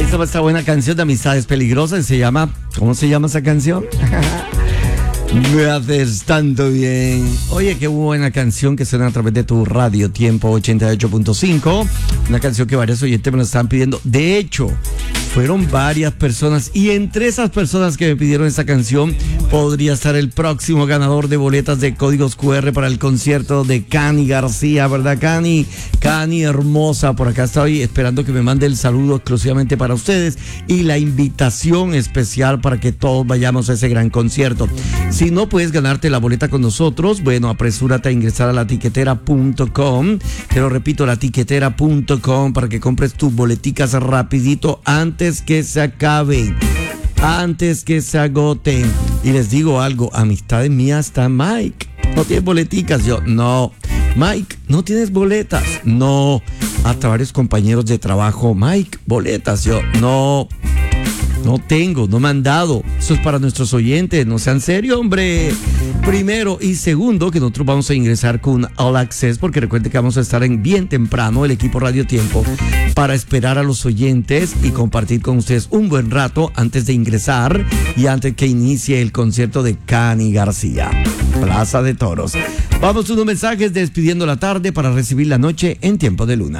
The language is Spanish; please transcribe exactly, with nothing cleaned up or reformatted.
Esta, esta buena canción de Amistades Peligrosas se llama, ¿cómo se llama esa canción? Me haces tanto bien. Oye, qué buena canción que suena a través de tu radio Tiempo ochenta y ocho punto cinco. Una canción que varios oyentes me lo están pidiendo. De hecho, fueron varias personas y entre esas personas que me pidieron esta canción podría estar el próximo ganador de boletas de códigos cu erre para el concierto de Cani García, ¿verdad, Cani? Cani hermosa, por acá estoy esperando que me mande el saludo exclusivamente para ustedes y la invitación especial para que todos vayamos a ese gran concierto. Si no puedes ganarte la boleta con nosotros, bueno, apresúrate a ingresar a la tiquetera punto com. Te lo repito, la tiquetera punto com, para que compres tus boleticas rapidito antes que se acaben, antes que se agoten. Y les digo algo, amistades mías, está Mike. ¿No tienes boleticas? Yo, no. Mike, ¿no tienes boletas? No. Hasta varios compañeros de trabajo, Mike, boletas. Yo, no. No tengo, no me han dado. Eso es para nuestros oyentes, no sean serios, hombre. Primero y segundo, que nosotros vamos a ingresar con All Access, porque recuerden que vamos a estar en bien temprano, el equipo Radio Tiempo, para esperar a los oyentes y compartir con ustedes un buen rato antes de ingresar y antes que inicie el concierto de Cani García, Plaza de Toros. Vamos a unos mensajes despidiendo la tarde para recibir la noche en Tiempo de Luna.